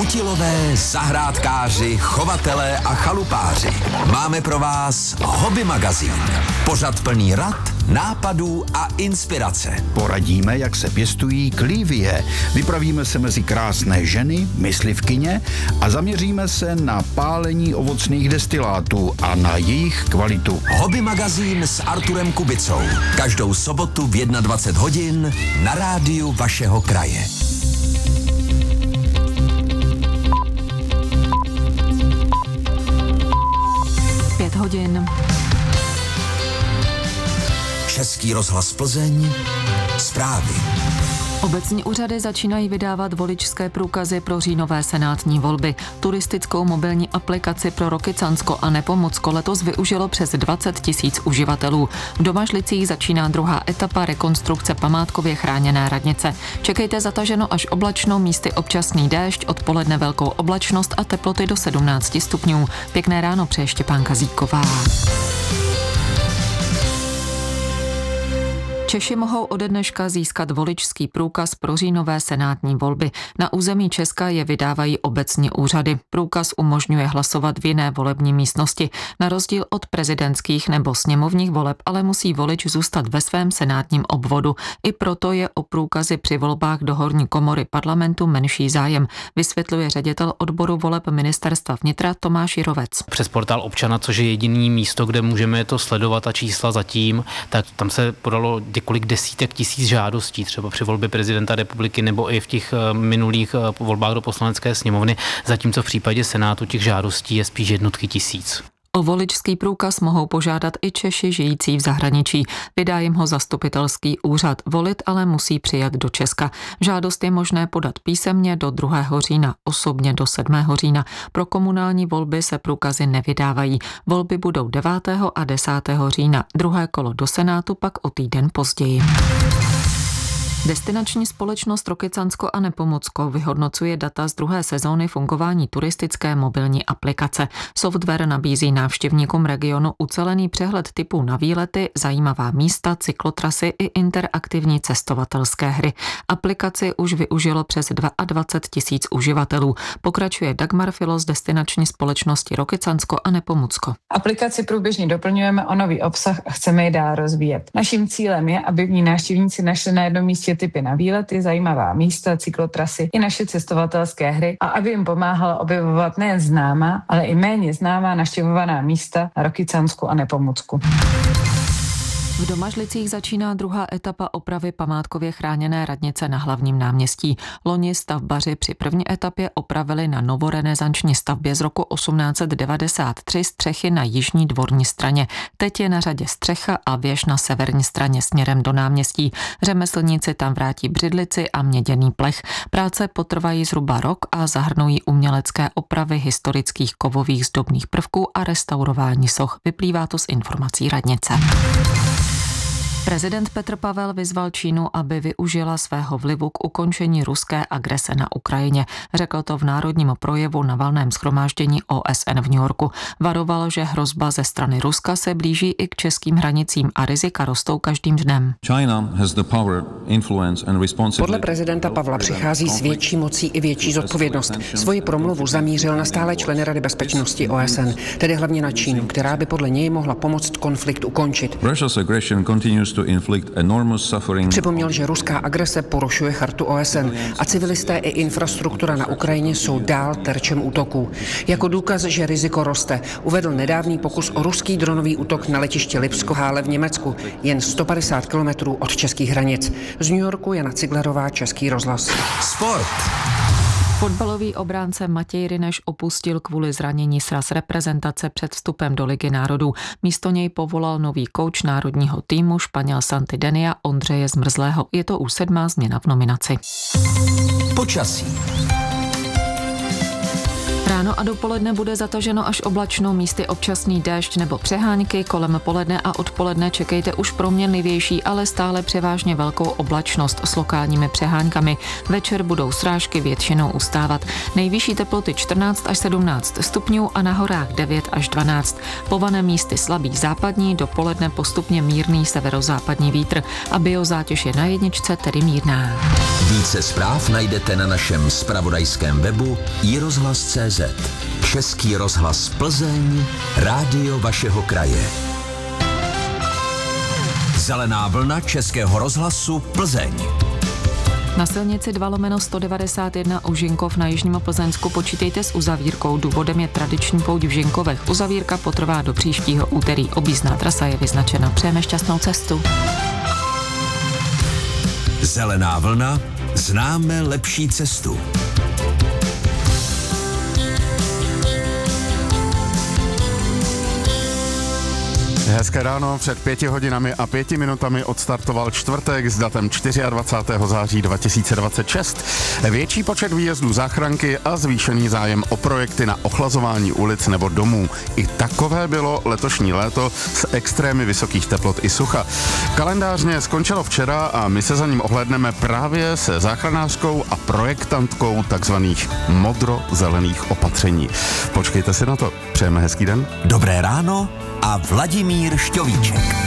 Chytilové, zahrádkáři, chovatelé a chalupáři. Máme pro vás Hobby magazín. Pořad plný rad, nápadů a inspirace. Poradíme, jak se pěstují klívie. Vypravíme se mezi krásné ženy, myslivkyně a zaměříme se na pálení ovocných destilátů a na jejich kvalitu. Hobby magazín s Arturem Kubicou. Každou sobotu v 21 hodin na rádiu vašeho kraje. 5 hodin. Český rozhlas Plzeň. Zprávy. Obecní úřady začínají vydávat voličské průkazy pro říjnové senátní volby. Turistickou mobilní aplikaci pro Rokycansko a Nepomucko letos využilo přes 20 000 uživatelů. V Domažlicích začíná druhá etapa rekonstrukce památkově chráněné radnice. Čekejte zataženo až oblačno, místy občasný déšť, odpoledne velkou oblačnost a teploty do 17 stupňů. Pěkné ráno přeje Štěpánka Zíková. Češi mohou ode dneška získat voličský průkaz pro říjnové senátní volby. Na území Česka je vydávají obecní úřady. Průkaz umožňuje hlasovat v jiné volební místnosti. Na rozdíl od prezidentských nebo sněmovních voleb ale musí volič zůstat ve svém senátním obvodu. I proto je o průkazy při volbách do horní komory parlamentu menší zájem, vysvětluje ředitel odboru voleb Ministerstva vnitra Tomáš Jirovec. Přes portál občana, což je jediný místo, kde můžeme to sledovat a čísla zatím, tak tam se podalo několik desítek tisíc žádostí, třeba při volbě prezidenta republiky nebo i v těch minulých volbách do poslanecké sněmovny, zatímco v případě Senátu těch žádostí je spíš jednotky tisíc. O voličský průkaz mohou požádat i Češi žijící v zahraničí. Vydá jim ho zastupitelský úřad. Volit ale musí přijet do Česka. Žádost je možné podat písemně do 2. října, osobně do 7. října. Pro komunální volby se průkazy nevydávají. Volby budou 9. a 10. října. Druhé kolo do Senátu pak o týden později. Destinační společnost Rokycansko a Nepomucko vyhodnocuje data z druhé sezóny fungování turistické mobilní aplikace. Software nabízí návštěvníkům regionu ucelený přehled typů na výlety, zajímavá místa, cyklotrasy i interaktivní cestovatelské hry. Aplikaci už využilo přes 22 000 uživatelů. Pokračuje Dagmar Filo z destinační společnosti Rokycansko a Nepomucko. Aplikaci průběžně doplňujeme o nový obsah a chceme ji dál rozvíjet. Naším cílem je, aby v ní návštěvníci našli na jednom místě typy na výlety, zajímavá místa, cyklotrasy i naše cestovatelské hry a aby jim pomáhala objevovat nejen známá, ale i méně známá navštěvovaná místa na Rokycansku a Nepomucku. V Domažlicích začíná druhá etapa opravy památkově chráněné radnice na hlavním náměstí. Loni stavbaři při první etapě opravili na novorenesanční stavbě z roku 1893 střechy na jižní dvorní straně. Teď je na řadě střecha a věž na severní straně směrem do náměstí. Řemeslníci tam vrátí břidlici a měděný plech. Práce potrvají zhruba rok a zahrnují umělecké opravy historických kovových zdobných prvků a restaurování soch. Vyplývá to z informací radnice. Prezident Petr Pavel vyzval Čínu, aby využila svého vlivu k ukončení ruské agrese na Ukrajině. Řekl to v národním projevu na valném shromáždění OSN v New Yorku. Varoval, že hrozba ze strany Ruska se blíží i k českým hranicím a rizika rostou každým dnem. Podle prezidenta Pavla přichází s větší mocí i větší zodpovědnost. Svoji promluvu zamířil na stále členy Rady bezpečnosti OSN, tedy hlavně na Čínu, která by podle něj mohla pomoct konflikt ukončit. Připomněl, že ruská agrese porušuje chartu OSN a civilisté i infrastruktura na Ukrajině jsou dál terčem útoků. Jako důkaz, že riziko roste, uvedl nedávný pokus o ruský dronový útok na letiště Lipsko-Hále v Německu, jen 150 kilometrů od českých hranic. Z New Yorku Jana Ciglerová, Český rozhlas. Sport. Fotbalový obránce Matěj Ryneš opustil kvůli zranění sraz reprezentace před vstupem do Ligy národů. Místo něj povolal nový kouč národního týmu Španěl Santidenia Ondřeje Zmrzlého. Je to už 7. změna v nominaci. Počasí. Ráno a dopoledne bude zataženo až oblačno, místy občasný déšť nebo přehánky, kolem poledne a odpoledne čekejte už proměnlivější, ale stále převážně velkou oblačnost s lokálními přehánkami. Večer budou srážky většinou ustávat. Nejvyšší teploty 14 až 17 stupňů a na horách 9 až 12. Pované místy slabý západní, dopoledne postupně mírný severozápadní vítr a biozátěž je na jedničce, tedy mírná. Více zpráv najdete na našem zpravodajském webu iRozhlas.cz. Český rozhlas Plzeň, rádio vašeho kraje. Zelená vlna Českého rozhlasu Plzeň. Na silnici 2/191 u Žinkov na jižním Plzeňsku počítejte s uzavírkou. Důvodem je tradiční pouť v Žinkovech. Uzavírka potrvá do příštího úterý. Objízdná trasa je vyznačena. Přejeme šťastnou cestu. Zelená vlna, známe lepší cestu. Hezké ráno, před 5 hodinami a 5 minutami odstartoval čtvrtek s datem 24. září 2026. Větší počet výjezdů záchranky a zvýšený zájem o projekty na ochlazování ulic nebo domů. I takové bylo letošní léto s extrémy vysokých teplot i sucha. Kalendářně skončilo včera a my se za ním ohlédneme právě se záchranářkou a projektantkou takzvaných modro-zelených opatření. Počkejte si na to. Přejeme hezký den. Dobré ráno a Vladimír Šťovíček.